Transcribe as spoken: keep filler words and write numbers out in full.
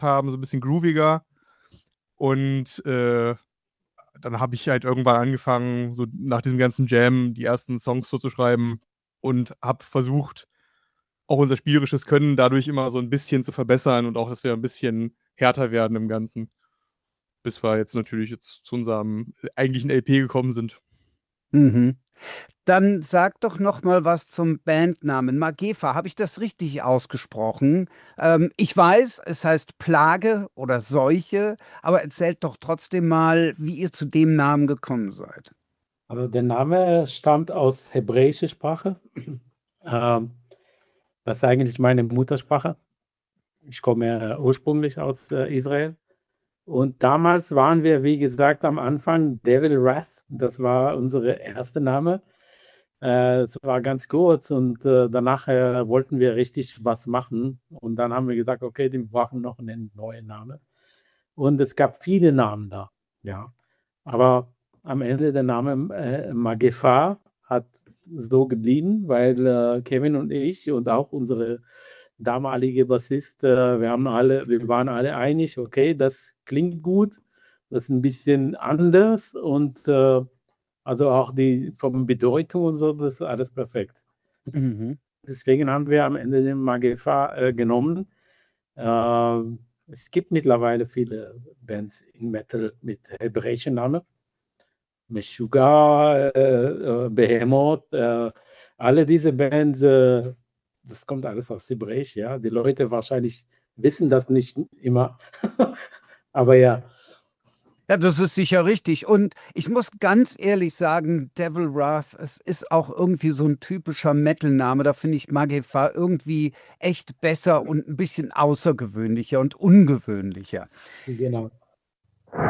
gemacht haben, so ein bisschen grooviger. Und äh, dann habe ich halt irgendwann angefangen, so nach diesem ganzen Jam, die ersten Songs so zu schreiben und habe versucht, auch unser spielerisches Können dadurch immer so ein bisschen zu verbessern und auch, dass wir ein bisschen härter werden im Ganzen. Bis wir jetzt natürlich jetzt zu unserem eigentlichen L P gekommen sind. Mhm. Dann sag doch noch mal was zum Bandnamen. Magefa, habe ich das richtig ausgesprochen? Ähm, ich weiß, es heißt Plage oder Seuche, aber erzählt doch trotzdem mal, wie ihr zu dem Namen gekommen seid. Also der Name stammt aus hebräischer Sprache. Ähm, das ist eigentlich meine Muttersprache. Ich komme äh, ursprünglich aus äh, Israel. Und damals waren wir, wie gesagt, am Anfang Devil Wrath. Das war unsere erste Name. Äh, es war ganz kurz und äh, danach äh, wollten wir richtig was machen. Und dann haben wir gesagt, okay, wir brauchen noch einen neuen Namen. Und es gab viele Namen da, ja. Aber am Ende der Name äh, Magefa hat so geblieben, weil äh, Kevin und ich und auch unsere damalige Bassist, äh, wir haben alle, wir waren alle einig, okay, das klingt gut, das ist ein bisschen anders und äh, also auch die von Bedeutung und so, das ist alles perfekt. Mhm. Deswegen haben wir am Ende den Magefa äh, genommen. Ähm, es gibt mittlerweile viele Bands in Metal mit hebräischen Namen. Meshuggah, äh, äh, Behemoth, äh, alle diese Bands, äh, das kommt alles aus Hebräisch, ja. Die Leute wahrscheinlich wissen das nicht immer, aber ja. Ja, das ist sicher richtig. Und ich muss ganz ehrlich sagen, Devil Wrath, es ist auch irgendwie so ein typischer Metal-Name. Da finde ich Magefa irgendwie echt besser und ein bisschen außergewöhnlicher und ungewöhnlicher. Genau.